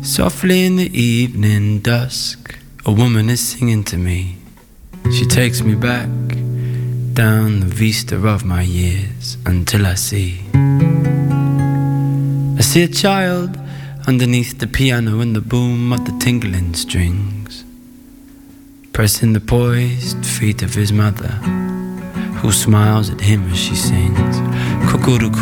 Softly in the evening dusk, a woman is singing to me. She takes me back down the vista of my years until I see a child underneath the piano and the boom of the tingling strings, pressing the poised feet of his mother, who smiles at him as she sings. Cuckoo